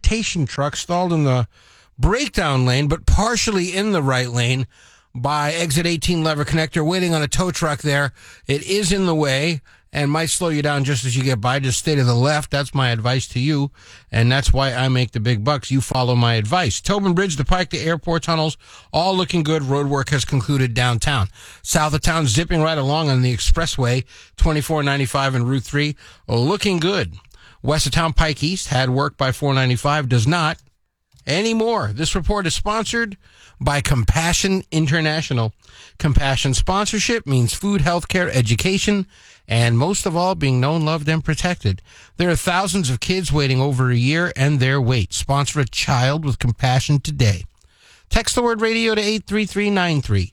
transportation truck stalled in the breakdown lane, but partially in the right lane by exit 18 lever connector, waiting on a tow truck there. It is in the way and might slow you down just as you get by. Just stay to the left. That's my advice to you, and that's why I make the big bucks. You follow my advice. Tobin Bridge, the Pike, the airport tunnels, all looking good. Road work has concluded downtown. South of town, zipping right along on the expressway, 2495 and Route 3, looking good. West of town, Pike East, had work by 495, does not anymore. This report is sponsored by Compassion International. Compassion sponsorship means food, healthcare, education, and most of all, being known, loved, and protected. There are thousands of kids waiting over a year and their wait. Sponsor a child with compassion today. Text the word radio to 83393.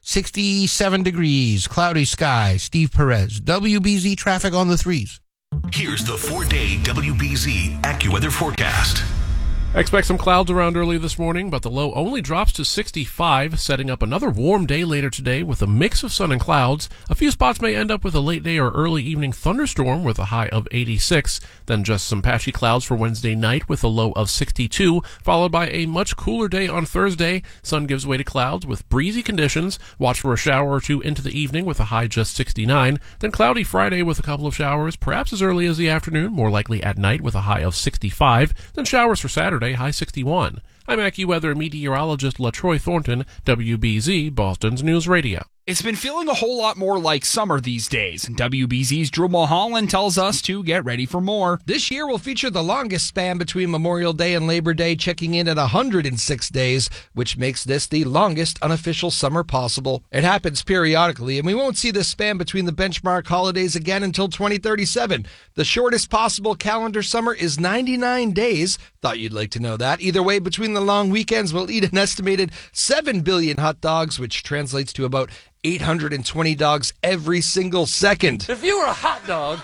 67 degrees, cloudy skies. Steve Perez. WBZ traffic on the threes. Here's the 4-day WBZ AccuWeather forecast. Expect some clouds around early this morning, but the low only drops to 65, setting up another warm day later today with a mix of sun and clouds. A few spots may end up with a late day or early evening thunderstorm with a high of 86, then just some patchy clouds for Wednesday night with a low of 62, followed by a much cooler day on Thursday. Sun gives way to clouds with breezy conditions. Watch for a shower or two into the evening with a high just 69, then cloudy Friday with a couple of showers, perhaps as early as the afternoon, more likely at night with a high of 65, then showers for Saturday, high 61. I'm AccuWeather meteorologist LaTroy Thornton, WBZ, Boston's News Radio. It's been feeling a whole lot more like summer these days, and WBZ's Drew Mulholland tells us to get ready for more. This year will feature the longest span between Memorial Day and Labor Day, checking in at 106 days, which makes this the longest unofficial summer possible. It happens periodically, and we won't see this span between the benchmark holidays again until 2037. The shortest possible calendar summer is 99 days. Thought you'd like to know that. Either way, between the long weekends, we'll eat an estimated 7 billion hot dogs, which translates to about 820 dogs every single second. If you were a hot dog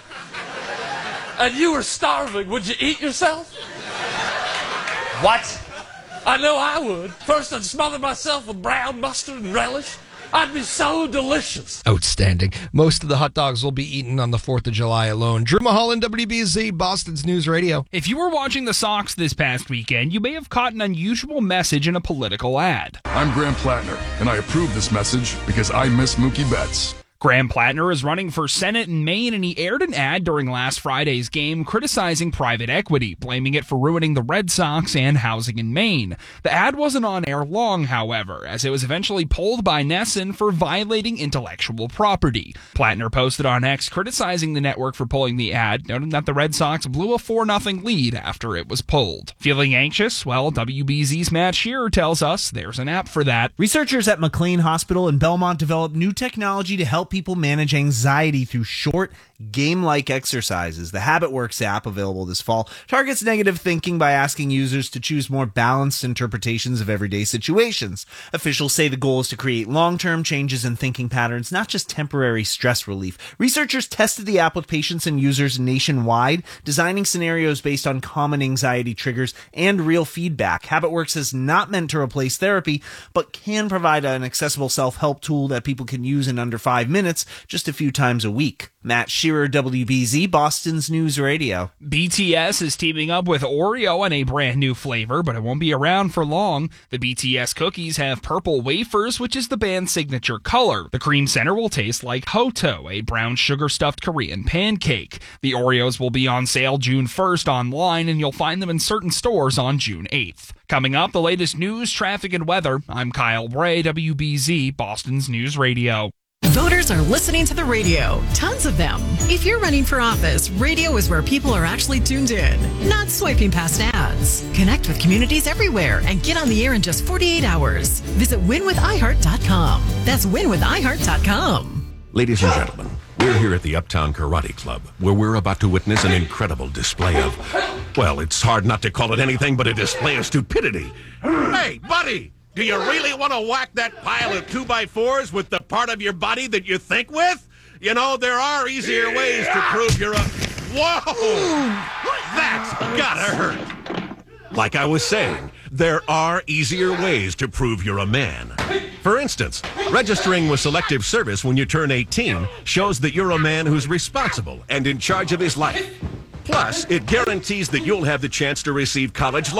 and you were starving, would you eat yourself? What? I know I would. First, I'd smother myself with brown mustard and relish. I'd be so delicious. Outstanding. Most of the hot dogs will be eaten on the 4th of July alone. Drew Mulholland, WBZ, Boston's News Radio. If you were watching the Sox this past weekend, you may have caught an unusual message in a political ad. I'm Graham Plattner, and I approve this message because I miss Mookie Betts. Graham Plattner is running for Senate in Maine, and he aired an ad during last Friday's game criticizing private equity, blaming it for ruining the Red Sox and housing in Maine. The ad wasn't on air long, however, as it was eventually pulled by NESN for violating intellectual property. Plattner posted on X criticizing the network for pulling the ad, noting that the Red Sox blew a 4-0 lead after it was pulled. Feeling anxious? Well, WBZ's Matt Shearer tells us there's an app for that. Researchers at McLean Hospital in Belmont developed new technology to help people manage anxiety through short, game-like exercises. The HabitWorks app, available this fall, targets negative thinking by asking users to choose more balanced interpretations of everyday situations. Officials say the goal is to create long-term changes in thinking patterns, not just temporary stress relief. Researchers tested the app with patients and users nationwide, designing scenarios based on common anxiety triggers and real feedback. HabitWorks is not meant to replace therapy, but can provide an accessible self-help tool that people can use in under 5 minutes, just a few times a week. Matt Shearer, WBZ, Boston's News Radio. BTS is teaming up with Oreo on a brand new flavor, but it won't be around for long. The BTS cookies have purple wafers, which is the band's signature color. The cream center will taste like Hoto, a brown sugar-stuffed Korean pancake. The Oreos will be on sale June 1st online, and you'll find them in certain stores on June 8th. Coming up, the latest news, traffic, and weather. I'm Kyle Bray, WBZ, Boston's News Radio. Voters are listening to the radio. Tons of them. If you're running for office, radio is where people are actually tuned in, not swiping past ads. Connect with communities everywhere and get on the air in just 48 hours. Visit winwithiheart.com. That's winwithiheart.com. Ladies and gentlemen, we're here at the Uptown Karate Club, where we're about to witness an incredible display of, well, it's hard not to call it anything but a display of stupidity. Hey, buddy! Do you really want to whack that pile of 2x4s with the part of your body that you think with? You know, there are easier ways to prove you're a... Whoa! That's gotta hurt! Like I was saying, there are easier ways to prove you're a man. For instance, registering with Selective Service when you turn 18 shows that you're a man who's responsible and in charge of his life. Plus, it guarantees that you'll have the chance to receive college